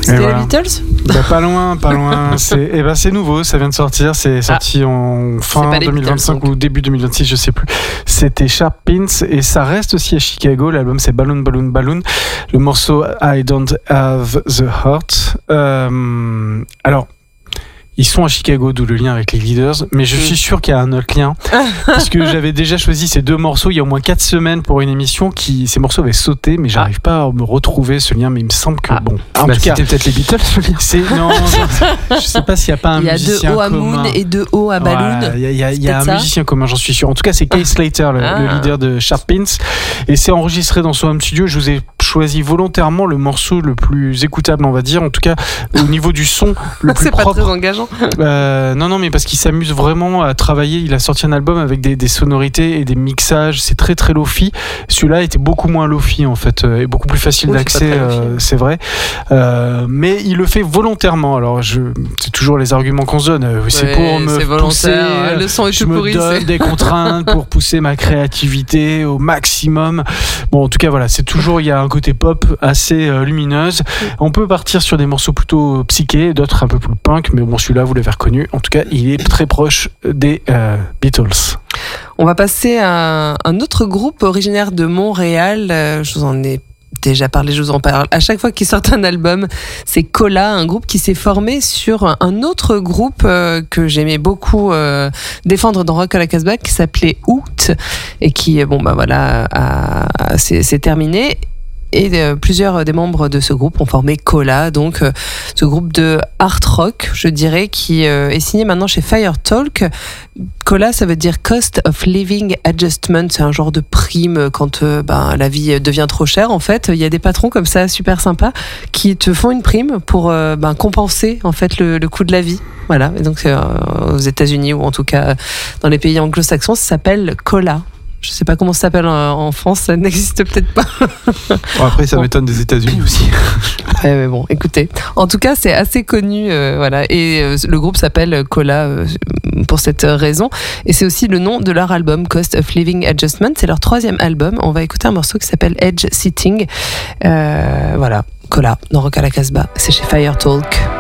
C'était les Beatles ? Pas loin. C'est nouveau, ça vient de sortir. C'est sorti en fin 2025 Beatles, ou début 2026, je sais plus. C'était Sharp Pins et ça reste aussi à Chicago. L'album c'est Balloon Balloon Balloon. Le morceau I Don't Have the Heart. Alors. Ils sont à Chicago, d'où le lien avec les Leaders, mais je suis sûr qu'il y a un autre lien, parce que j'avais déjà choisi ces deux morceaux il y a au moins 4 semaines pour une émission ces morceaux avaient sauté, mais j'arrive pas à me retrouver ce lien, mais il me semble que bon. En tout cas, c'était peut-être les Beatles, ce lien. Non, je sais pas s'il y a pas un musicien commun. Il y a 2 O à Moon et 2 O à Balloon. Il y a un musicien commun, j'en suis sûr. En tout cas, c'est Kay Slater, le leader de Sharp Pins, et c'est enregistré dans son home studio. Je vous ai choisi volontairement le morceau le plus écoutable, on va dire, en tout cas au niveau du son le plus propre. C'est pas très engageant. Non, mais parce qu'il s'amuse vraiment à travailler. Il a sorti un album avec des sonorités et des mixages. C'est très très lofi. Celui-là était beaucoup moins lofi en fait, et beaucoup plus facile d'accès. C'est vrai. Mais il le fait volontairement. Alors c'est toujours les arguments qu'on se donne. C'est pour me pousser. Le son est je tout me pourri, donne des contraintes pour pousser ma créativité au maximum. Bon, en tout cas voilà, c'est toujours il y a un côté pop assez lumineuse. On peut partir sur des morceaux plutôt psychés, d'autres un peu plus punk, mais bon celui-là vous l'avez reconnu. En tout cas, il est très proche des Beatles. On va passer à un autre groupe originaire de Montréal. Je vous en ai déjà parlé, je vous en parle. À chaque fois qu'ils sortent un album, c'est Cola, un groupe qui s'est formé sur un autre groupe que j'aimais beaucoup défendre dans Rock à la Casbah, qui s'appelait Out et qui, c'est terminé. Et plusieurs des membres de ce groupe ont formé Cola, donc ce groupe de art rock, je dirais, qui est signé maintenant chez Fire Talk. Cola, ça veut dire Cost of Living Adjustment, c'est un genre de prime quand la vie devient trop chère. En fait, il y a des patrons comme ça, super sympas, qui te font une prime pour compenser en fait le coût de la vie. Voilà, et donc aux États-Unis ou en tout cas dans les pays anglo-saxons, ça s'appelle Cola. Je sais pas comment ça s'appelle en France, ça n'existe peut-être pas. Bon, après, ça m'étonne des États-Unis aussi. Mais bon, écoutez. En tout cas, c'est assez connu, voilà. Et le groupe s'appelle Cola pour cette raison. Et c'est aussi le nom de leur album, Cost of Living Adjustment. C'est leur 3e album. On va écouter un morceau qui s'appelle Edge Sitting. Voilà, Cola, dans Rock à la Casbah. C'est chez Fire Talk.